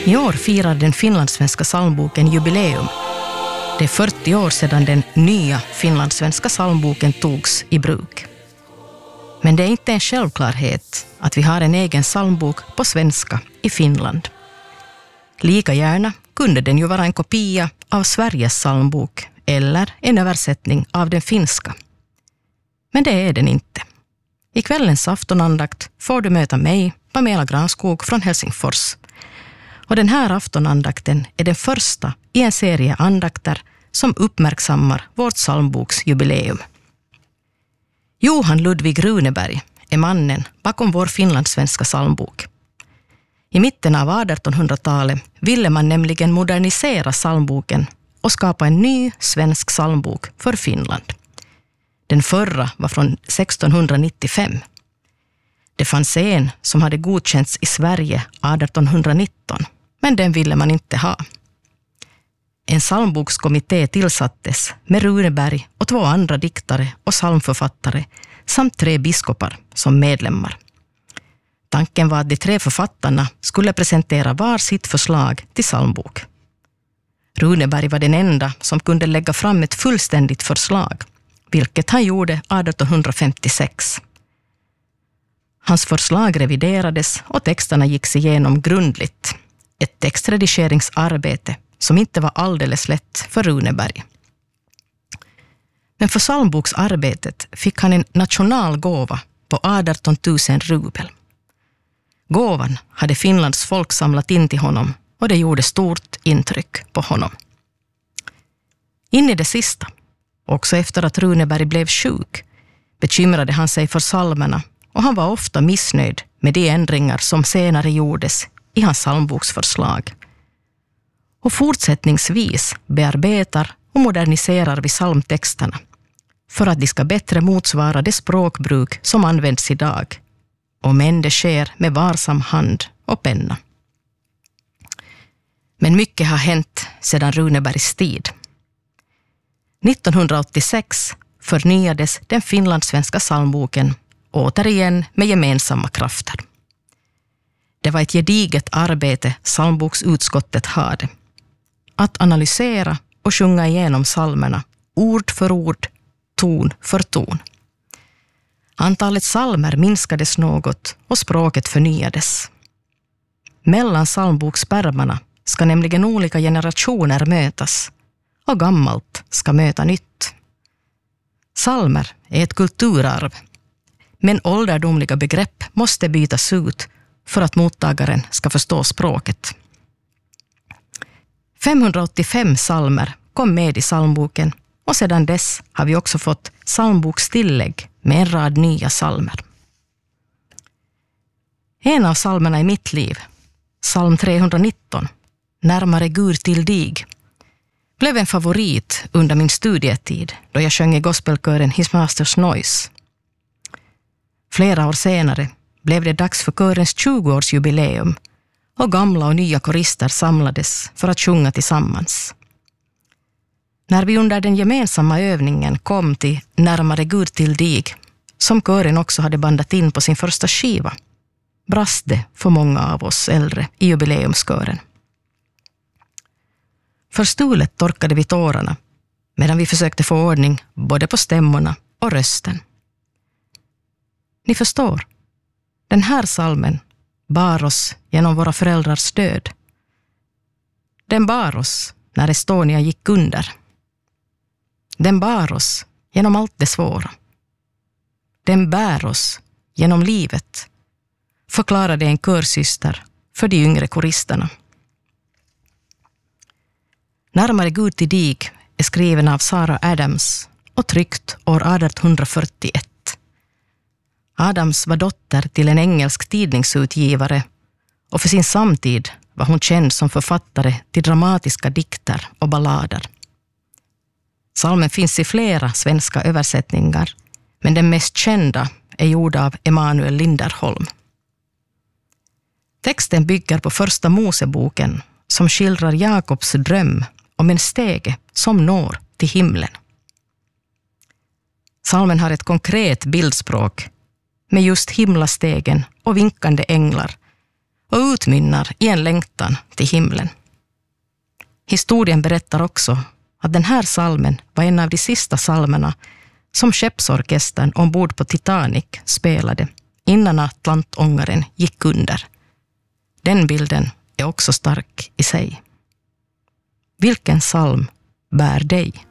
I år firar den finlandssvenska psalmboken jubileum. Det är 40 år sedan den nya finlandssvenska psalmboken togs i bruk. Men det är inte en självklarhet att vi har en egen psalmbok på svenska i Finland. Lika gärna kunde den ju vara en kopia av Sveriges psalmbok eller en översättning av den finska. Men det är den inte. I kvällens aftonandakt får du möta mig, Pamela Granskog från Helsingfors. Och den här aftonandakten är den första i en serie andakter som uppmärksammar vårt psalmboksjubileum. Johan Ludvig Runeberg är mannen bakom vår finlandssvenska psalmbok. I mitten av 1800-talet ville man nämligen modernisera psalmboken och skapa en ny svensk psalmbok för Finland. Den förra var från 1695. Det fanns en som hade godkänts i Sverige 1819, men den ville man inte ha. En psalmbokskommitté tillsattes med Runeberg och 2 andra diktare och psalmförfattare samt 3 biskopar som medlemmar. Tanken var att de 3 författarna skulle presentera var sitt förslag till psalmbok. Runeberg var den enda som kunde lägga fram ett fullständigt förslag, vilket han gjorde 1856. Hans förslag reviderades och texterna gicks igenom grundligt. Ett textredigeringsarbete som inte var alldeles lätt för Runeberg. Men för psalmboksarbetet fick han en nationalgåva på 18 000 rubel. Gåvan hade Finlands folk samlat in till honom och det gjorde stort intryck på honom. In i det sista, också efter att Runeberg blev sjuk, bekymrade han sig för psalmerna och han var ofta missnöjd med de ändringar som senare gjordes i hans psalmboksförslag. Och fortsättningsvis bearbetar och moderniserar vi psalmtexterna för att de ska bättre motsvara det språkbruk som används idag, om än det sker med varsam hand och penna. Men mycket har hänt sedan Runebergs tid. 1986 förnyades den finlandssvenska psalmboken återigen med gemensamma krafter. Det var ett gediget arbete psalmboksutskottet hade. Att analysera och sjunga igenom psalmerna, ord för ord, ton för ton. Antalet psalmer minskades något och språket förnyades. Mellan psalmbokspärmarna ska nämligen olika generationer mötas och gammalt ska möta nytt. Psalmer är ett kulturarv, men ålderdomliga begrepp måste bytas ut för att mottagaren ska förstå språket. 585 psalmer kom med i psalmboken och sedan dess har vi också fått psalmbokstillägg med en rad nya psalmer. En av psalmerna i mitt liv, psalm 319, Närmare Gud till dig, blev en favorit under min studietid då jag sjöng i gospelkören His Master's Noise. Flera år senare blev det dags för körens 20-årsjubileum och gamla och nya korister samlades för att sjunga tillsammans. När vi under den gemensamma övningen kom till Närmare Gud till dig, som kören också hade bandat in på sin första skiva, brast det för många av oss äldre i jubileumskören. Förstulet torkade vi tårarna medan vi försökte få ordning både på stämmorna och rösten. Ni förstår, den här psalmen bar oss genom våra föräldrars död. Den bar oss när Estonia gick under. Den bar oss genom allt det svåra. Den bär oss genom livet, förklarade en körsyster för de yngre koristerna. Närmare Gud till dig är skriven av Sarah Adams och tryckt år 1841. Adams var dotter till en engelsk tidningsutgivare och för sin samtid var hon känd som författare till dramatiska dikter och ballader. Psalmen finns i flera svenska översättningar, men den mest kända är gjord av Emanuel Linderholm. Texten bygger på första Moseboken som skildrar Jakobs dröm om en stege som når till himlen. Psalmen har ett konkret bildspråk med just himlastegen och vinkande änglar och utmynnar i en längtan till himlen. Historien berättar också att den här salmen var en av de sista salmerna som skeppsorkestern ombord på Titanic spelade innan Atlantångaren gick under. Den bilden är också stark i sig. Vilken salm bär dig?